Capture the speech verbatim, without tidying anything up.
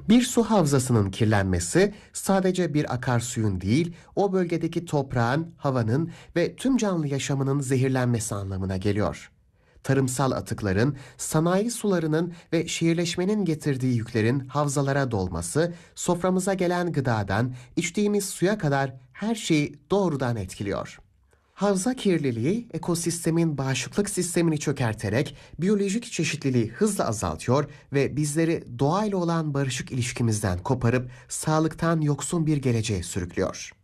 Bir su havzasının kirlenmesi sadece bir akarsuyun değil, o bölgedeki toprağın, havanın ve tüm canlı yaşamının zehirlenmesi anlamına geliyor. Tarımsal atıkların, sanayi sularının ve şehirleşmenin getirdiği yüklerin havzalara dolması, soframıza gelen gıdadan içtiğimiz suya kadar her şeyi doğrudan etkiliyor. Havza kirliliği ekosistemin bağışıklık sistemini çökerterek biyolojik çeşitliliği hızla azaltıyor ve bizleri doğayla olan barışık ilişkimizden koparıp sağlıktan yoksun bir geleceğe sürüklüyor.